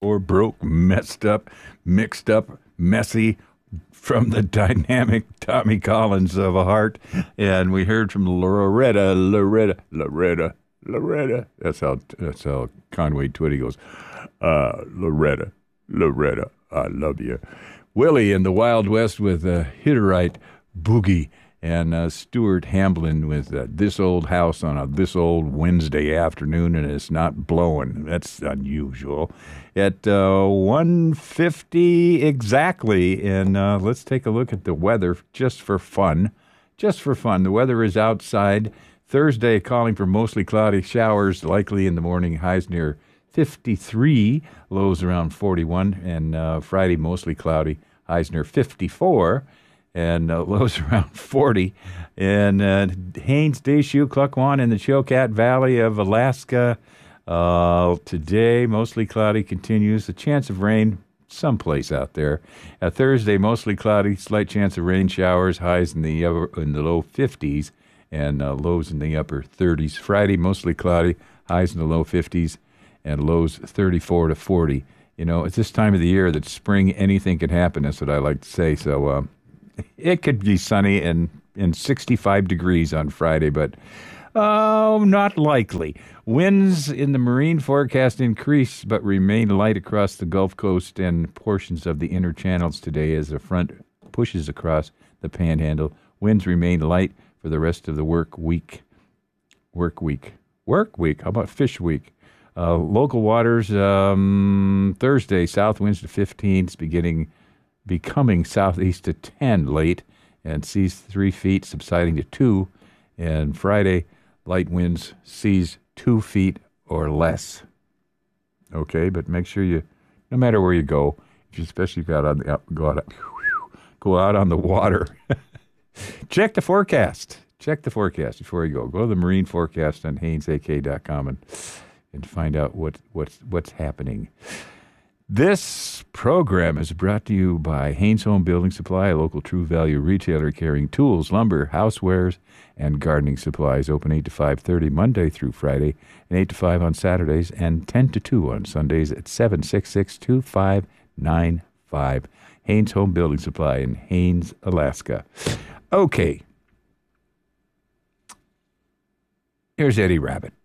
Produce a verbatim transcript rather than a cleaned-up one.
or broke, messed up, mixed up, messy, from the dynamic Tommy Collins of a heart. And we heard from Loretta, Loretta, Loretta, Loretta. That's how that's how Conway Twitty goes. Uh, Loretta, Loretta, I love you. Willie in the Wild West with uh, Hitterite Boogie. And uh, Stuart Hamblin with uh, This Old House on a This Old Wednesday afternoon, and it's not blowing. That's unusual. At uh, one fifty exactly, and uh, let's take a look at the weather just for fun. Just for fun. The weather is outside. Thursday calling for mostly cloudy showers, likely in the morning, highs near fifty-three, lows around forty-one, and uh, Friday mostly cloudy, highs near fifty-four. And uh, lows around forty. And uh, Haines, Deschutes, Klukwan in the Chilkat Valley of Alaska. Uh, today, mostly cloudy continues. A chance of rain someplace out there. Uh, Thursday, mostly cloudy, slight chance of rain showers, highs in the upper, in the low fifties and uh, lows in the upper thirties. Friday, mostly cloudy, highs in the low fifties and lows thirty-four to forty. You know, it's this time of the year that spring, anything can happen. That's what I like to say. So, um, it could be sunny and, and sixty-five degrees on Friday, but oh, not likely. Winds in the marine forecast increase, but remain light across the Gulf Coast and portions of the inner channels today as the front pushes across the panhandle. Winds remain light for the rest of the work week. Work week. Work week. How about fish week? Uh, local waters, um, Thursday, south winds to fifteens, beginning becoming southeast to ten late, and seas three feet, subsiding to two. And Friday, light winds, seas two feet or less. Okay, but make sure you, no matter where you go, if you especially go out on the go out, go out on the water, check the forecast. Check the forecast before you go. Go to the marine forecast on Haines A K dot com and and find out what what's what's happening. This program is brought to you by Haines Home Building Supply, a local True Value retailer carrying tools, lumber, housewares, and gardening supplies. Open eight to five thirty Monday through Friday, and eight to five on Saturdays, and ten to two on Sundays at seven six six, two five nine five. Haines Home Building Supply in Haines, Alaska. Okay. Here's Eddie Rabbitt.